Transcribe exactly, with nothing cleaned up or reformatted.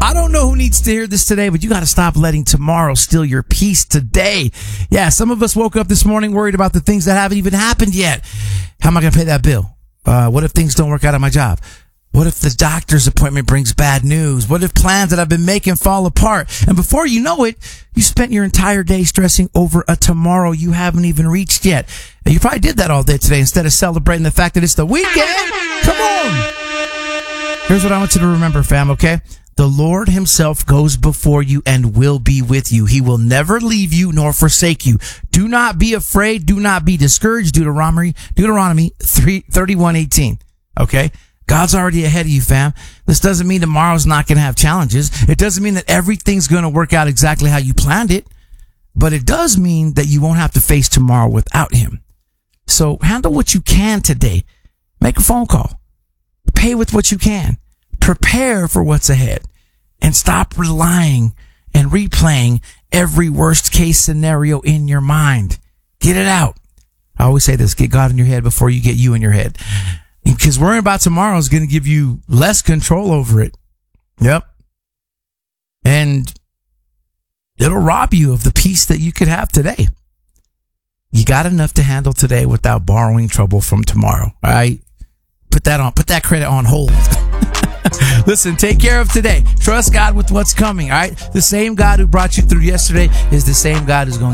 I don't know who needs to hear this today, but you got to stop letting tomorrow steal your peace today. Yeah, some of us woke up this morning worried about the things that haven't even happened yet. How am I going to pay that bill? Uh, what if things don't work out at my job? What if the doctor's appointment brings bad news? What if plans that I've been making fall apart? And before you know it, you spent your entire day stressing over a tomorrow you haven't even reached yet. And you probably did that all day today instead of celebrating the fact that it's the weekend. Come on. Here's what I want you to remember, fam, okay? The Lord himself goes before you and will be with you. He will never leave you nor forsake you. Do not be afraid. Do not be discouraged. Deuteronomy, Deuteronomy three, thirty-one eighteen. Okay? God's already ahead of you, fam. This doesn't mean tomorrow's not going to have challenges. It doesn't mean that everything's going to work out exactly how you planned it. But it does mean that you won't have to face tomorrow without him. So handle what you can today. Make a phone call. Pay with what you can. Prepare for what's ahead. And stop relying and replaying every worst case scenario in your mind. Get it out. I always say this, get God in your head before you get you in your head. Because worrying about tomorrow is going to give you less control over it. Yep. And it'll rob you of the peace that you could have today. You got enough to handle today without borrowing trouble from tomorrow. All right. Put that on, put that credit on hold. Listen, take care of today. Trust God with what's coming. All right. The same God who brought you through yesterday is the same God who's going to